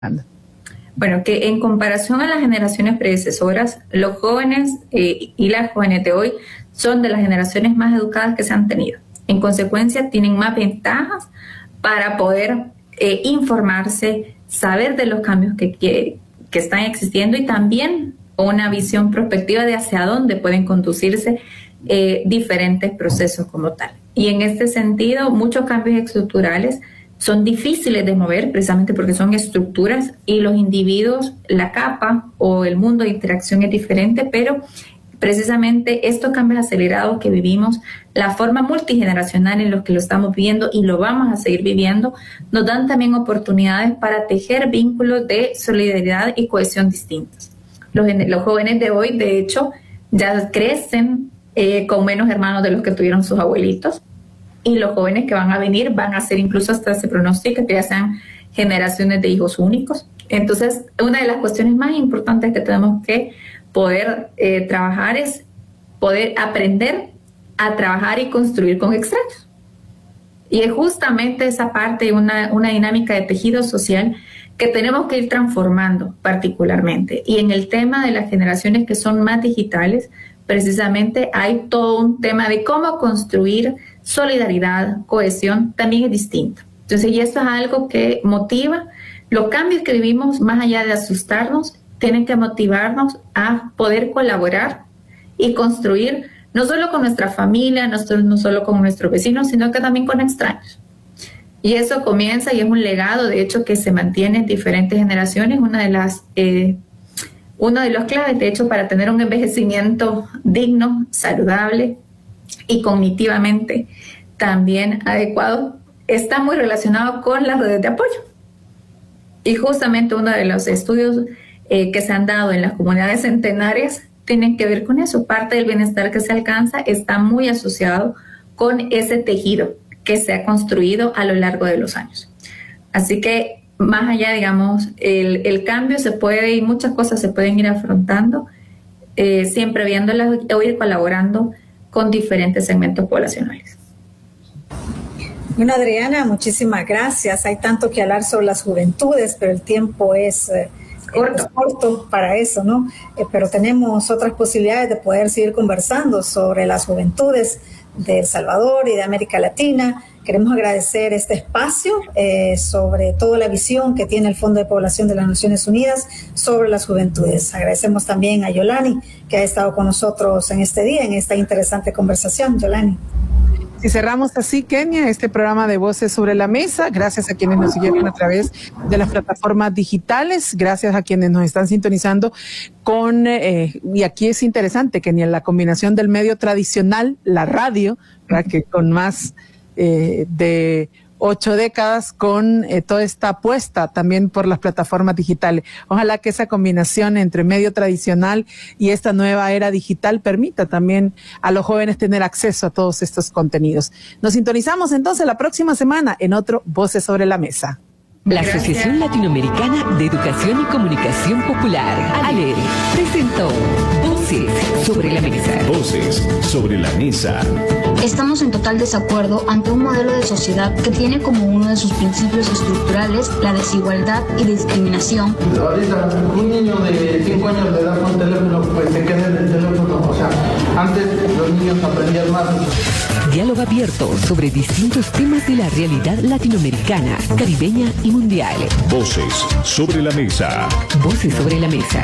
Bueno, que en comparación a las generaciones predecesoras, los jóvenes y las jóvenes de hoy son de las generaciones más educadas que se han tenido. En consecuencia, tienen más ventajas para poder informarse, saber de los cambios que están existiendo y también una visión prospectiva de hacia dónde pueden conducirse diferentes procesos como tal. Y en este sentido, muchos cambios estructurales son difíciles de mover precisamente porque son estructuras y los individuos, la capa o el mundo de interacción es diferente, pero precisamente estos cambios acelerados que vivimos, la forma multigeneracional en la que lo estamos viviendo y lo vamos a seguir viviendo, nos dan también oportunidades para tejer vínculos de solidaridad y cohesión distintos. Los jóvenes de hoy, de hecho, ya crecen con menos hermanos de los que tuvieron sus abuelitos, y los jóvenes que van a venir van a ser, incluso hasta se pronostica que ya sean generaciones de hijos únicos. Entonces, una de las cuestiones más importantes que tenemos que poder trabajar es poder aprender a trabajar y construir con extraños. Y es justamente esa parte, una dinámica de tejido social que tenemos que ir transformando particularmente. Y en el tema de las generaciones que son más digitales, precisamente hay todo un tema de cómo construir solidaridad, cohesión, también es distinto. Entonces, y esto es algo que motiva los cambios que vivimos, más allá de asustarnos, tienen que motivarnos a poder colaborar y construir, no solo con nuestra familia, no solo con nuestros vecinos, sino que también con extraños. Y eso comienza y es un legado, de hecho, que se mantiene en diferentes generaciones. Uno de los claves, de hecho, para tener un envejecimiento digno, saludable y cognitivamente también adecuado, está muy relacionado con las redes de apoyo. Y justamente uno de los estudios que se han dado en las comunidades centenarias tienen que ver con eso. Parte del bienestar que se alcanza está muy asociado con ese tejido que se ha construido a lo largo de los años. Así que más allá, digamos, el cambio se puede y muchas cosas se pueden ir afrontando, siempre viéndolas o ir colaborando con diferentes segmentos poblacionales. Bueno, Adriana, muchísimas gracias. Hay tanto que hablar sobre las juventudes, pero el tiempo es corto para eso, ¿no? Pero tenemos otras posibilidades de poder seguir conversando sobre las juventudes de El Salvador y de América Latina. Queremos agradecer este espacio, sobre todo la visión que tiene el Fondo de Población de las Naciones Unidas sobre las juventudes. Agradecemos también a Yolani, que ha estado con nosotros en este día, en esta interesante conversación. Yolani. Y cerramos así, Kenia, este programa de Voces sobre la Mesa. Gracias a quienes nos siguieron a través de las plataformas digitales. Gracias a quienes nos están sintonizando con, y aquí es interesante, Kenia, la combinación del medio tradicional, la radio, ¿verdad? Que con más de 8 décadas con toda esta apuesta también por las plataformas digitales. Ojalá que esa combinación entre medio tradicional y esta nueva era digital permita también a los jóvenes tener acceso a todos estos contenidos. Nos sintonizamos entonces la próxima semana en otro Voces sobre la Mesa. La Asociación Latinoamericana de Educación y Comunicación Popular, ALER, presentó Voces sobre la Mesa. Voces sobre la Mesa. Estamos en total desacuerdo ante un modelo de sociedad que tiene como uno de sus principios estructurales la desigualdad y discriminación. Ahorita un niño de 5 años de edad con teléfono, pues se queda en el teléfono. O sea, antes los niños aprendían más. Diálogo abierto sobre distintos temas de la realidad latinoamericana, caribeña y mundial. Voces sobre la Mesa. Voces sobre la Mesa.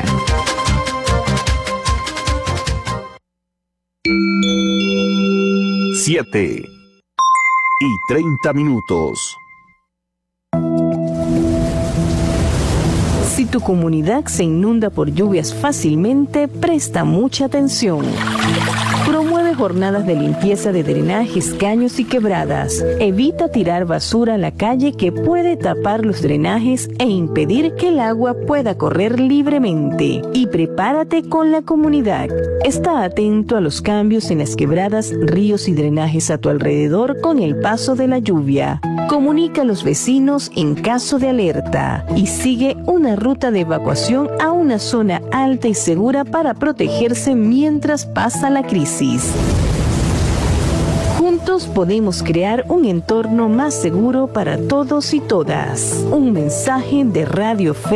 Siete y 30 minutos. Si tu comunidad se inunda por lluvias fácilmente, presta mucha atención. Promueve jornadas de limpieza de drenajes, caños y quebradas. Evita tirar basura a la calle que puede tapar los drenajes e impedir que el agua pueda correr libremente. Y prepárate con la comunidad. Está atento a los cambios en las quebradas, ríos y drenajes a tu alrededor con el paso de la lluvia. Comunica a los vecinos en caso de alerta y sigue una ruta de evacuación a una zona alta y segura para protegerse mientras pasa la crisis. Juntos Juntos podemos crear un entorno más seguro para todos y todas. Un mensaje de Radio Fe